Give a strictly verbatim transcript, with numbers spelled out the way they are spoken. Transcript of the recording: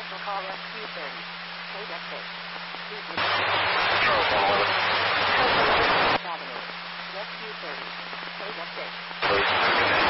Special call Rescue thirty. Code F six. Please leave. Charles one eleven. Avenue. Rescue thirty. Code F six. Please.